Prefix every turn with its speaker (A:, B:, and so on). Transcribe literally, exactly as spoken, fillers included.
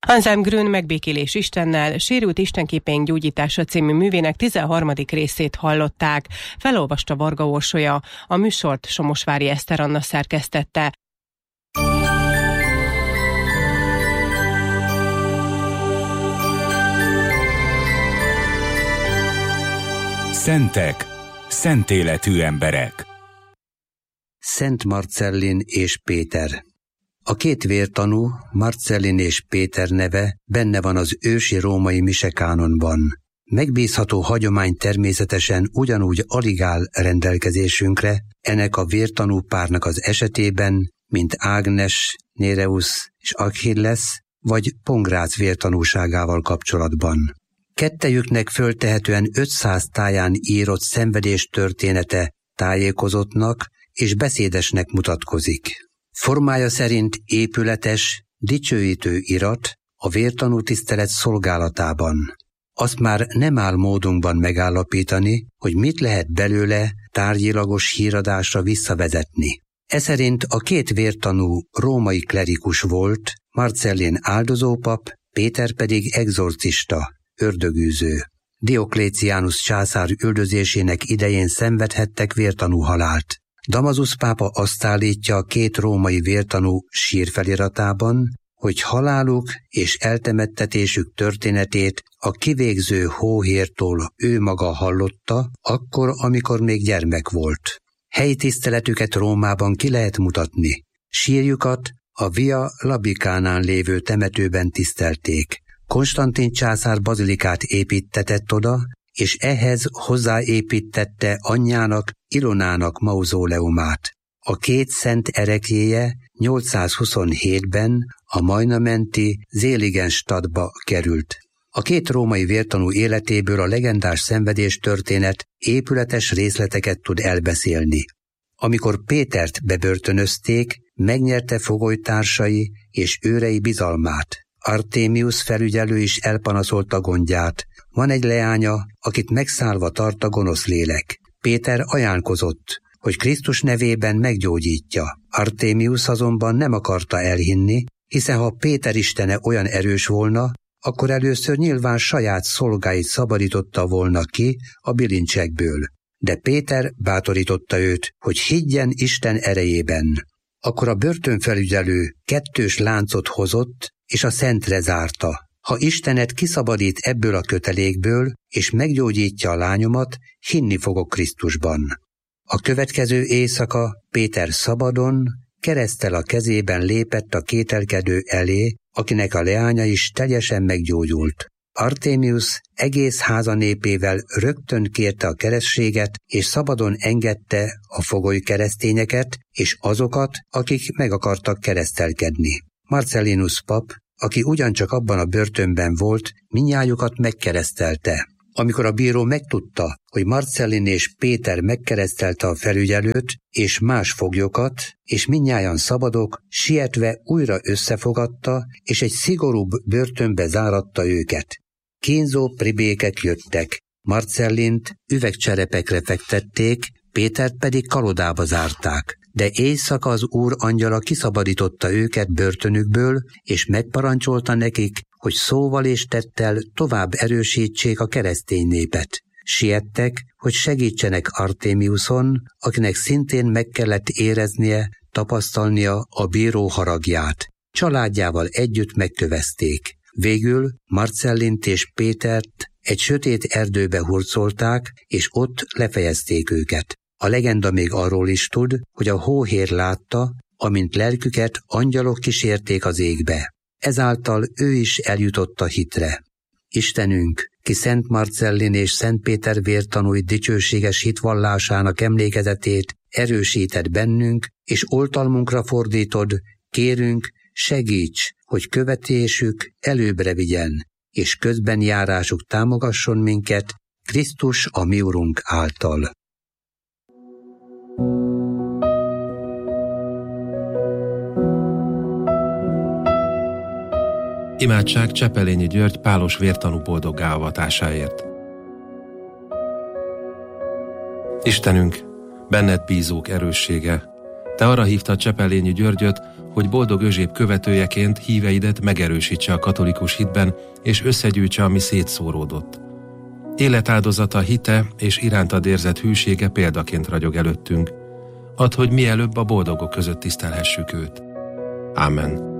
A: Anselm Grün Megbékélés Istennel, Sérült istenképénk gyógyítása című művének tizenharmadik részét hallották. Felolvasta Varga Orsolya, a műsort Somosvári Eszter Anna szerkesztette.
B: Szentek, szent életű emberek.
C: Szent Marcellin és Péter. A két vértanú, Marcellin és Péter neve benne van az ősi római misekánonban. Megbízható hagyomány természetesen ugyanúgy alig áll rendelkezésünkre ennek a vértanú párnak az esetében, mint Ágnes, Néreus és Achilles, vagy Pongrác vértanúságával kapcsolatban. Kettejüknek föltehetően ötszáz táján írott szenvedés története tájékozottnak és beszédesnek mutatkozik. Formája szerint épületes, dicsőítő irat a vértanú tisztelet szolgálatában. Azt már nem áll módunkban megállapítani, hogy mit lehet belőle tárgyilagos híradásra visszavezetni. Eszerint a két vértanú római klerikus volt, Marcellin áldozópap, Péter pedig egzorcista, ördögűző. Diokléciánus császár üldözésének idején szenvedhettek vértanú halált. Damasus pápa azt állítja a két római vértanú sírfeliratában, hogy haláluk és eltemettetésük történetét a kivégző hóhértól ő maga hallotta, akkor, amikor még gyermek volt. Helyi tiszteletüket Rómában ki lehet mutatni. Sírjukat a Via Labicánán lévő temetőben tisztelték. Konstantin császár bazilikát építtetett oda, és ehhez hozzáépítette anyjának, Ilonának mauzóleumát. A két szent ereklyéje nyolcszázhuszonhétben a Majna-menti Zéligenstadtba került. A két római vértanú életéből a legendás szenvedés történet épületes részleteket tud elbeszélni. Amikor Pétert bebörtönözték, megnyerte fogolytársai és őrei bizalmát. Artemius felügyelő is elpanaszolta gondját. Van egy leánya, akit megszállva tart a gonosz lélek. Péter ajánlkozott, hogy Krisztus nevében meggyógyítja. Artemius azonban nem akarta elhinni, hiszen ha Péter istene olyan erős volna, akkor először nyilván saját szolgáit szabadította volna ki a bilincsekből. De Péter bátorította őt, hogy higgyen Isten erejében. Akkor a börtönfelügyelő kettős láncot hozott, és a szentre zárta. Ha Istenet kiszabadít ebből a kötelékből, és meggyógyítja a lányomat, hinni fogok Krisztusban. A következő éjszaka Péter szabadon, kereszttel a kezében lépett a kételkedő elé, akinek a leánya is teljesen meggyógyult. Artemius egész háza népével rögtön kérte a keresztséget, és szabadon engedte a fogoly keresztényeket, és azokat, akik meg akartak keresztelkedni. Marcellinus pap, aki ugyancsak abban a börtönben volt, mindnyájukat megkeresztelte. Amikor a bíró megtudta, hogy Marcellin és Péter megkeresztelte a felügyelőt és más foglyokat, és mindnyájan szabadok, sietve újra összefogadta, és egy szigorúbb börtönbe záratta őket. Kínzó pribékek jöttek, Marcellint üvegcserepekre fektették, Pétert pedig kalodába zárták. De éjszaka az Úr angyala kiszabadította őket börtönükből, és megparancsolta nekik, hogy szóval és tettel tovább erősítsék a keresztény népet. Siettek, hogy segítsenek Artemiuson, akinek szintén meg kellett éreznie, tapasztalnia a bíró haragját. Családjával együtt megkövezték. Végül Marcellint és Pétert egy sötét erdőbe hurcolták, és ott lefejezték őket. A legenda még arról is tud, hogy a hóhér látta, amint lelküket angyalok kísérték az égbe. Ezáltal ő is eljutott a hitre. Istenünk, ki Szent Marcellin és Szent Péter vértanúi dicsőséges hitvallásának emlékezetét erősíted bennünk, és oltalmunkra fordítod, kérünk, segíts, hogy követésük előbbre vigyen, és közben járásuk támogasson minket, Krisztus a mi Urunk által.
D: Imádság Csepelényi György pálos vértanú boldoggá avatásáért. Istenünk, benned bízók erőssége, Te arra hívtad Csepelényi Györgyöt, hogy Boldog Özséb követőjeként híveidet megerősítse a katolikus hitben, és összegyűjtse, ami szétszóródott. Életáldozata, hite és irántad érzett hűsége példaként ragyog előttünk. Add, hogy mielőbb a boldogok között tisztelhessük őt. Ámen.